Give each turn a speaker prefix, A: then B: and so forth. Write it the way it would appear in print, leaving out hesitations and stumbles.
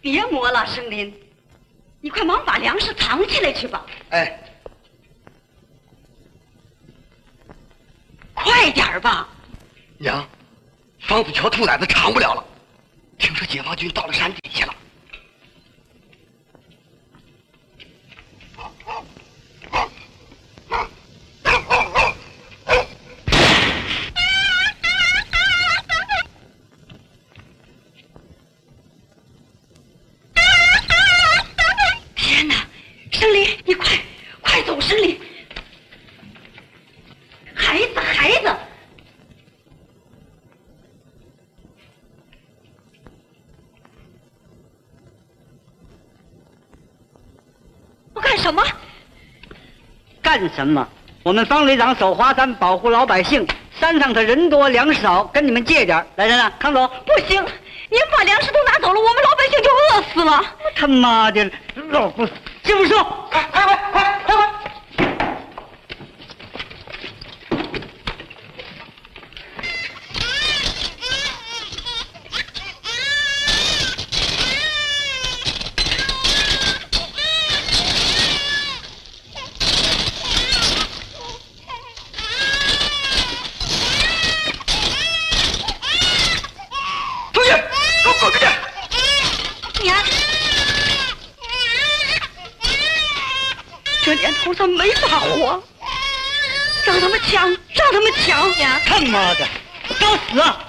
A: 别磨了，生林，你快忙把粮食藏起来去吧。
B: 哎，
A: 快点吧。
B: 娘，房子桥兔崽子藏不了了，听说解放军到了山底下了。
A: 天哪，生林，你快走，生林！孩子！我干什么？
C: 干什么？我们方旅长守华山，保护老百姓。山上的人多粮食少，跟你们借点。来人啊，康总！
A: 不行，您把粮食都拿走了，我们老百姓就饿死了。
C: 他妈的，老不死！师傅说，快！
A: 这年头咱没法活，让他们抢！
C: 他妈的，找死啊！